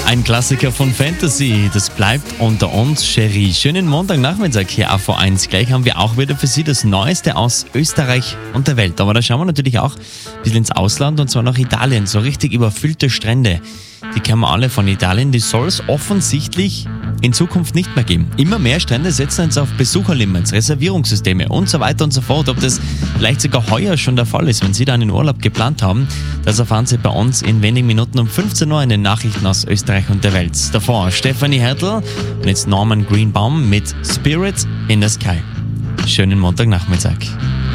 Ein Klassiker von Fantasy, das bleibt unter uns, Cherie. Schönen Montagnachmittag hier auf V1. Gleich haben wir auch wieder für Sie das Neueste aus Österreich und der Welt. Aber da schauen wir natürlich auch ein bisschen ins Ausland und zwar nach Italien. So richtig überfüllte Strände, die kennen wir alle von Italien. Die soll es offensichtlich in Zukunft nicht mehr geben. Immer mehr Strände setzen jetzt auf Besucherlimits, Reservierungssysteme und so weiter und so fort. Ob das vielleicht sogar heuer schon der Fall ist, wenn Sie da einen Urlaub geplant haben, das erfahren Sie bei uns in wenigen Minuten um 15 Uhr in den Nachrichten aus Österreich und der Welt. Davor Stefanie Hertel und jetzt Norman Greenbaum mit Spirit in the Sky. Schönen Montagnachmittag.